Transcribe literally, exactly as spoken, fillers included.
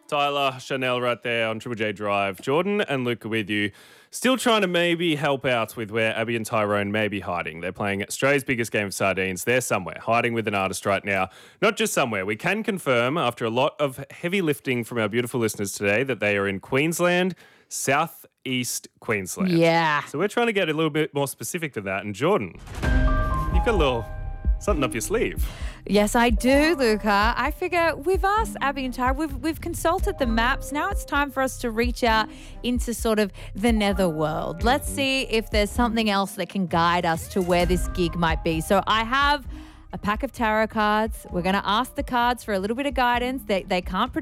Tyler, Chanel right there on Triple J Drive. Jordan and Luca with you. Still trying to maybe help out with where Abby and Tyrone may be hiding. They're playing Australia's biggest game of sardines. They're somewhere, hiding with an artist right now. Not just somewhere. We can confirm, after a lot of heavy lifting from our beautiful listeners today, that they are in Queensland, southeast Queensland. Yeah. So we're trying to get a little bit more specific to that. And Jordan, you've got a little something up your sleeve. Yes, I do, Luca. I figure with us, Abby and Ty, we've, we've consulted the maps. Now it's time for us to reach out into sort of the netherworld. Let's see if there's something else that can guide us to where this gig might be. So I have a pack of tarot cards. We're going to ask the cards for a little bit of guidance. They, they can't